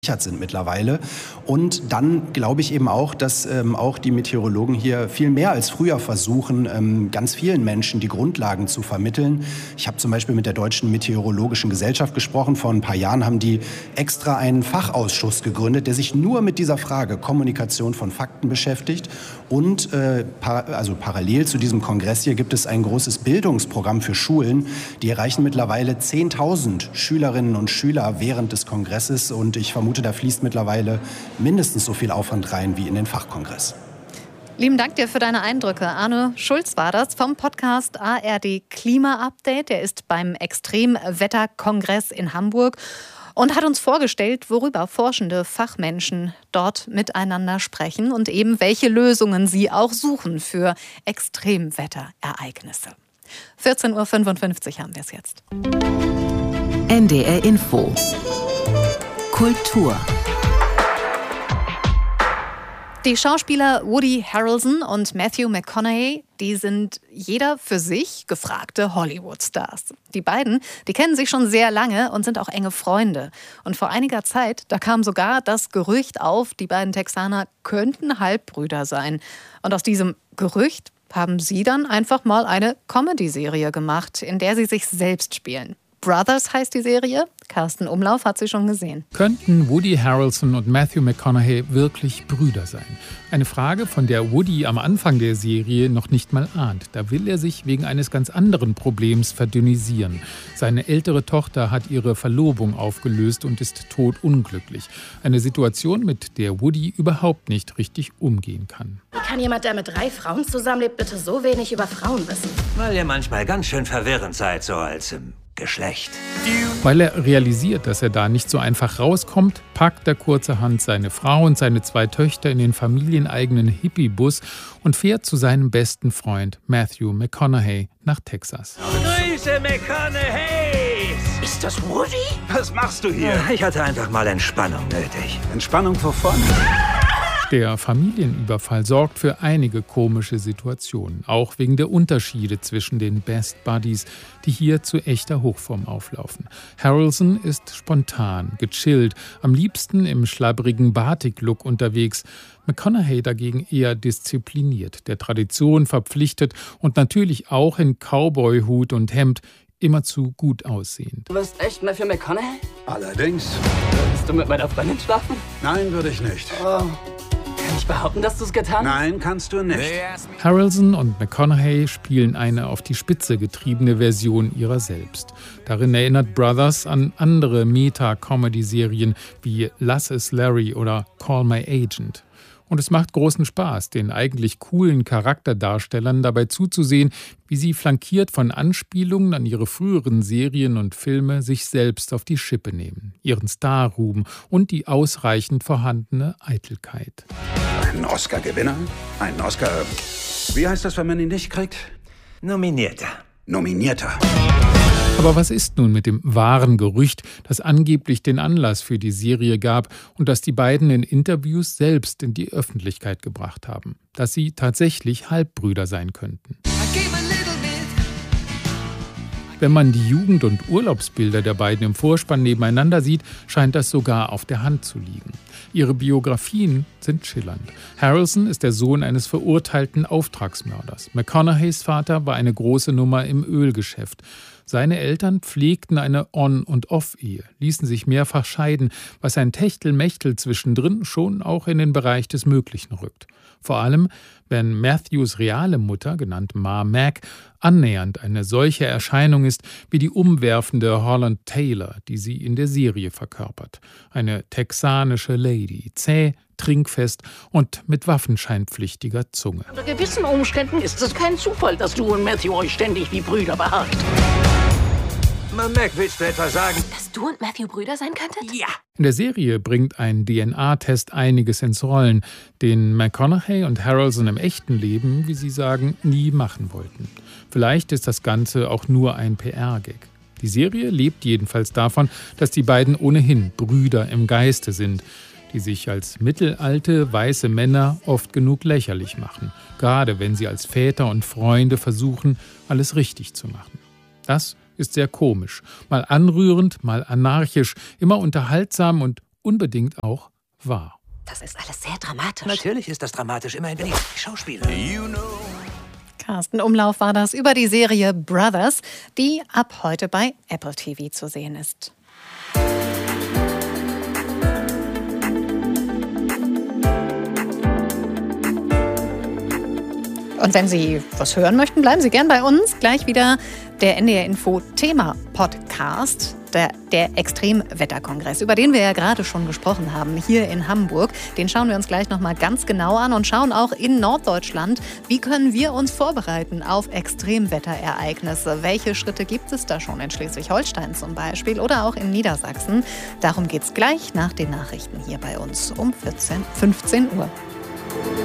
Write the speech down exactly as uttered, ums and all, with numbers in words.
sind mittlerweile. Und dann glaube ich eben auch, dass ähm, auch die Meteorologen hier viel mehr als früher versuchen, ähm, ganz vielen Menschen die Grundlagen zu vermitteln. Ich habe zum Beispiel mit der Deutschen Meteorologischen Gesellschaft gesprochen. Vor ein paar Jahren haben die extra einen Fachausschuss gegründet, der sich nur mit dieser Frage Kommunikation von Fakten beschäftigt. Und äh, par- also parallel zu diesem Kongress hier gibt es ein großes Bildungsprogramm für Schulen. Die erreichen mittlerweile zehntausend Schülerinnen und Schüler während des Kongresses. Und ich vermute, da fließt mittlerweile mindestens so viel Aufwand rein wie in den Fachkongress. Lieben Dank dir für deine Eindrücke. Arne Schulz war das vom Podcast A R D Klima Update. Der ist beim Extremwetterkongress in Hamburg und hat uns vorgestellt, worüber forschende Fachmenschen dort miteinander sprechen und eben welche Lösungen sie auch suchen für Extremwetterereignisse. vierzehn Uhr fünfundfünfzig haben wir es jetzt. N D R Info Kultur. Die Schauspieler Woody Harrelson und Matthew McConaughey, die sind jeder für sich gefragte Hollywood-Stars. Die beiden, die kennen sich schon sehr lange und sind auch enge Freunde. Und vor einiger Zeit, da kam sogar das Gerücht auf, die beiden Texaner könnten Halbbrüder sein. Und aus diesem Gerücht haben sie dann einfach mal eine Comedy-Serie gemacht, in der sie sich selbst spielen. Brothers heißt die Serie. Carsten Umlauf hat sie schon gesehen. Könnten Woody Harrelson und Matthew McConaughey wirklich Brüder sein? Eine Frage, von der Woody am Anfang der Serie noch nicht mal ahnt. Da will er sich wegen eines ganz anderen Problems verdünnisieren. Seine ältere Tochter hat ihre Verlobung aufgelöst und ist todunglücklich. Eine Situation, mit der Woody überhaupt nicht richtig umgehen kann. Wie kann jemand, der mit drei Frauen zusammenlebt, bitte so wenig über Frauen wissen? Weil ihr manchmal ganz schön verwirrend seid, so als im Geschlecht. Weil er realisiert, dass er da nicht so einfach rauskommt, packt er kurzerhand seine Frau und seine zwei Töchter in den familieneigenen Hippie-Bus und fährt zu seinem besten Freund Matthew McConaughey nach Texas. Grüße, McConaughey! Ist das Woody? Was machst du hier? Ich hatte einfach mal Entspannung nötig. Entspannung wovon? Der Familienüberfall sorgt für einige komische Situationen, auch wegen der Unterschiede zwischen den Best Buddies, die hier zu echter Hochform auflaufen. Harrelson ist spontan, gechillt, am liebsten im schlabbrigen Batik-Look unterwegs. McConaughey dagegen eher diszipliniert, der Tradition verpflichtet und natürlich auch in Cowboy-Hut und Hemd immerzu gut aussehend. Du bist echt Matthew McConaughey? Allerdings. Willst du mit meiner Freundin schlafen? Nein, würde ich nicht. Oh. Kann ich behaupten, dass du es getan hast? Nein, kannst du nicht. Harrelson und McConaughey spielen eine auf die Spitze getriebene Version ihrer selbst. Darin erinnert Brothers an andere Meta-Comedy-Serien wie Lass es Larry oder Call My Agent. Und es macht großen Spaß, den eigentlich coolen Charakterdarstellern dabei zuzusehen, wie sie flankiert von Anspielungen an ihre früheren Serien und Filme sich selbst auf die Schippe nehmen, ihren Starruhm und die ausreichend vorhandene Eitelkeit. Ein Oscar-Gewinner? Ein Oscar... Wie heißt das, wenn man ihn nicht kriegt? Nominierter. Nominierter. Aber was ist nun mit dem wahren Gerücht, das angeblich den Anlass für die Serie gab und das die beiden in Interviews selbst in die Öffentlichkeit gebracht haben? Dass sie tatsächlich Halbbrüder sein könnten. Wenn man die Jugend- und Urlaubsbilder der beiden im Vorspann nebeneinander sieht, scheint das sogar auf der Hand zu liegen. Ihre Biografien sind schillernd. Harrelson ist der Sohn eines verurteilten Auftragsmörders. McConaugheys Vater war eine große Nummer im Ölgeschäft. Seine Eltern pflegten eine On- und Off-Ehe, ließen sich mehrfach scheiden, was ein Techtelmechtel zwischendrin schon auch in den Bereich des Möglichen rückt. Vor allem, wenn Matthews reale Mutter, genannt Ma Mac, annähernd eine solche Erscheinung ist wie die umwerfende Holland Taylor, die sie in der Serie verkörpert. Eine texanische Lady, zäh, trinkfest und mit waffenscheinpflichtiger Zunge. Unter gewissen Umständen ist es kein Zufall, dass du und Matthew euch ständig wie Brüder beharrt. Man Mac, willst du etwa sagen? Dass du und Matthew Brüder sein könntet? Ja. In der Serie bringt ein D N A-Test einiges ins Rollen, den McConaughey und Harrelson im echten Leben, wie sie sagen, nie machen wollten. Vielleicht ist das Ganze auch nur ein P R-Gag. Die Serie lebt jedenfalls davon, dass die beiden ohnehin Brüder im Geiste sind, die sich als mittelalte, weiße Männer oft genug lächerlich machen, gerade wenn sie als Väter und Freunde versuchen, alles richtig zu machen. Das ist sehr komisch, mal anrührend, mal anarchisch, immer unterhaltsam und unbedingt auch wahr. Das ist alles sehr dramatisch. Natürlich ist das dramatisch, immerhin bin ich Schauspieler. Carsten Umlauf war das über die Serie Brothers, die ab heute bei Apple T V zu sehen ist. Und wenn Sie was hören möchten, bleiben Sie gern bei uns. Gleich wieder der N D R Info Thema Podcast, der, der Extremwetterkongress, über den wir ja gerade schon gesprochen haben, hier in Hamburg. Den schauen wir uns gleich nochmal ganz genau an und schauen auch in Norddeutschland, wie können wir uns vorbereiten auf Extremwetterereignisse. Welche Schritte gibt es da schon in Schleswig-Holstein zum Beispiel oder auch in Niedersachsen? Darum geht es gleich nach den Nachrichten hier bei uns um vierzehn, fünfzehn Uhr.